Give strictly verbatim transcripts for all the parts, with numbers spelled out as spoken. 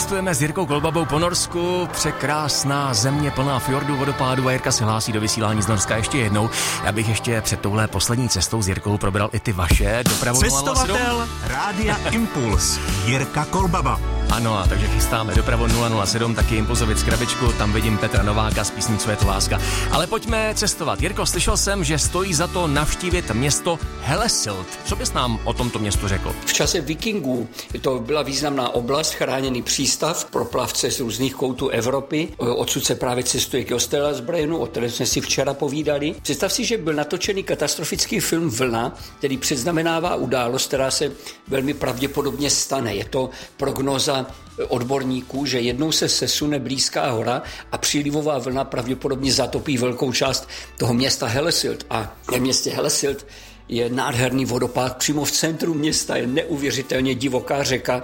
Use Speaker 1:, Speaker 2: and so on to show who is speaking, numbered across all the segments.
Speaker 1: cestujeme s Jirkou Kolbabou po Norsku, překrásná země plná fjordů, vodopádů a Jirka se hlásí do vysílání z Norska ještě jednou. Já bych ještě před touhle poslední cestou s Jirkou probral i ty vaše dopravu.
Speaker 2: Cestovatel Rádia Impuls, Jirka Kolbaba.
Speaker 1: Ano, a takže chystáme dopravu nula nula sedm, taky Impulzovic krabičku, tam vidím Petra Nováka s písní Co je to láska. Ale pojďme cestovat. Jirko, slyšel jsem, že stojí za to navštívit město Hellesylt. Co bys nám o tomto městu řekl?
Speaker 3: V čase vikingů to byla významná oblast, chráněný přístav pro plavce z různých koutů Evropy. Odsud se právě cestuje k Ostelazbrenu, o kterém jsme si včera povídali. Představ si, že byl natočený katastrofický film Vlna, který předznamenává událost, která se velmi pravděpodobně stane. Je to prognóza odborníků, že jednou se sesune blízká hora a přílivová vlna pravděpodobně zatopí velkou část toho města Hellesylt. A ve městě Hellesylt je nádherný vodopád přímo v centru města, je neuvěřitelně divoká řeka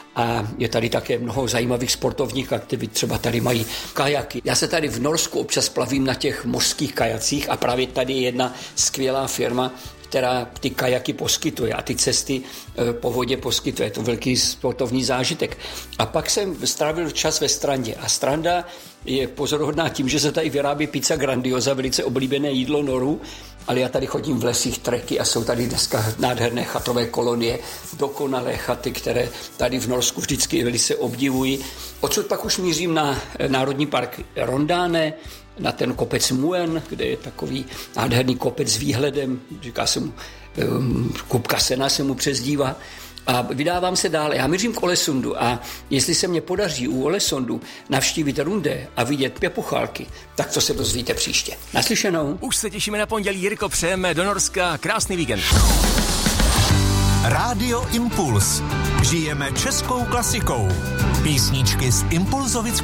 Speaker 3: a je tady také mnoho zajímavých sportovních aktivit, třeba tady mají kajaky. Já se tady v Norsku občas plavím na těch mořských kajacích a právě tady je jedna skvělá firma, která ty kajaky poskytuje a ty cesty po vodě poskytuje. Je to velký sportovní zážitek. A pak jsem strávil čas ve Strandě a Stranda je pozoruhodná tím, že se tady vyrábí pizza grandiosa, velice oblíbené jídlo Norů, ale já tady chodím v lesích, treky a jsou tady dneska nádherné chatové kolonie, dokonalé chaty, které tady v Norsku vždycky velice obdivují. Odsud pak už mířím na Národní park Rondane, na ten kopec Muen, kde je takový nádherný kopec s výhledem, říká se mu, um, Kupka Sena se mu přezdívá. A vydávám se dále. Já mířím k Ålesundu a jestli se mně podaří u Ålesundu navštívit Runde a vidět pěpuchálky, tak to se dozvíte příště. Naslyšenou.
Speaker 1: Už se těšíme na pondělí, Jirko, přejeme do Norska. Krásný víkend.
Speaker 2: Rádio Impuls. Žijeme českou klasikou. Písničky z Impulzovic